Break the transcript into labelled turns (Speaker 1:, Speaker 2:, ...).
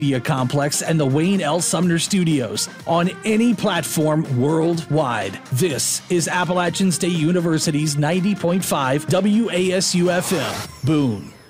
Speaker 1: Media Complex and the Wayne L. Sumner Studios on any platform worldwide. This is Appalachian State University's 90.5 WASU FM, Boone.